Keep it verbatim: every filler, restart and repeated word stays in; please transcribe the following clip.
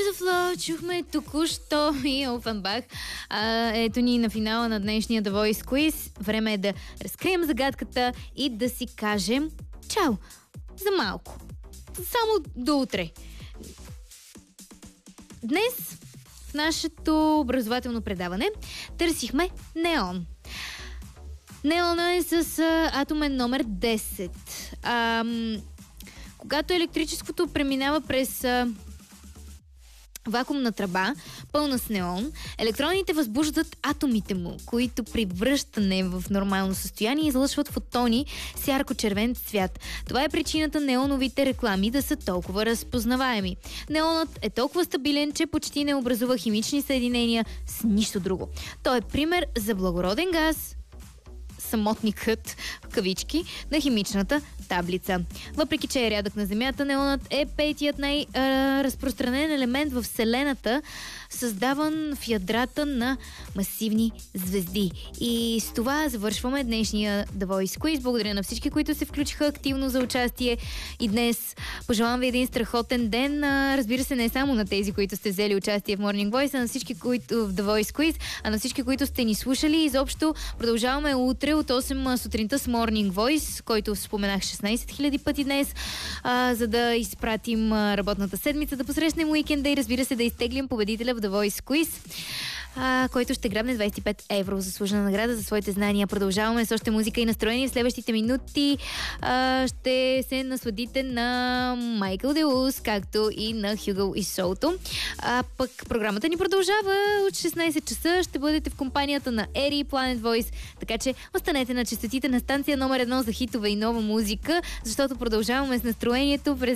of Love чухме току-що и Офенбах. А, ето ни на финала на днешния The Voice Quiz. Време е да разкрием загадката и да си кажем чао за малко. Само до утре. Днес в нашето образователно предаване търсихме неон. Неона е с а, атомен номер десет. А, когато електричеството преминава през а, вакуумна тръба, пълна с неон, електроните възбуждат атомите му, които при връщане в нормално състояние излъчват фотони с ярко-червен цвят. Това е причината неоновите реклами да са толкова разпознаваеми. Неонът е толкова стабилен, че почти не образува химични съединения с нищо друго. Той е пример за благороден газ, самотникът, в кавички, на химичната таблица. Въпреки че е рядък на Земята, неонът е петият най-разпространен елемент в Вселената, създаван в ядрата на масивни звезди. И с това завършваме днешния The Voice Quiz. Благодаря на всички, които се включиха активно за участие и днес. Пожелавам ви един страхотен ден. Разбира се, не само на тези, които сте взели участие в Morning Voice, а на всички, които в The Voice Quiz, а на всички, които сте ни слушали. Изобщо продължаваме утре от осем сутринта с Morning Voice, който споменах шестнайсет хиляди пъти днес, а, за да изпратим работната седмица, да посрещнем уикенда и разбира се да изтеглим победителя в The Voice Quiz, а, който ще грабне двайсет и пет евро заслужена награда за своите знания. Продължаваме с още музика и настроение. В следващите минути а, ще се насладите на Майкъл Делус, както и на Хюгъл и Шоуто. А пък програмата ни продължава от шестнайсет часа. Ще бъдете в компанията на Ери и Planet Voice, така че останете на честотите на станция номер едно за хитове и нова музика, защото продължаваме с настроението през